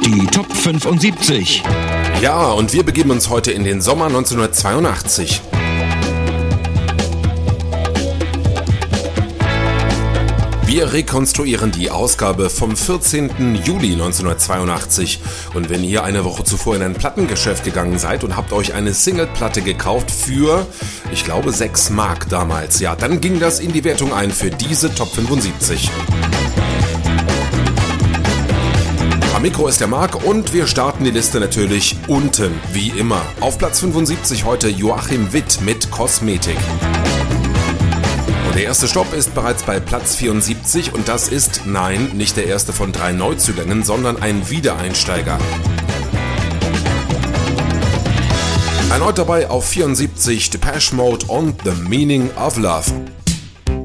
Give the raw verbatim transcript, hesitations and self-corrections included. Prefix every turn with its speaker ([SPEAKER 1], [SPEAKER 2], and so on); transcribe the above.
[SPEAKER 1] Die Top fünfundsiebzig.
[SPEAKER 2] Ja, und wir begeben uns heute in den Sommer neunzehnhundertzweiundachtzig. Wir rekonstruieren die Ausgabe vom vierzehnten Juli neunzehnhundertzweiundachtzig. Und wenn ihr eine Woche zuvor in ein Plattengeschäft gegangen seid und habt euch eine Singleplatte gekauft für, ich glaube, sechs Mark damals, ja, dann ging das in die Wertung ein für diese Top fünfundsiebzig. Am Mikro ist der Marc und wir starten die Liste natürlich unten, wie immer. Auf Platz fünfundsiebzig heute Joachim Witt mit Kosmetik. Und der erste Stopp ist bereits bei Platz vierundsiebzig und das ist, nein, nicht der erste von drei Neuzugängen, sondern ein Wiedereinsteiger. Erneut dabei auf vierundsiebzig Depeche Mode und The Meaning of Love.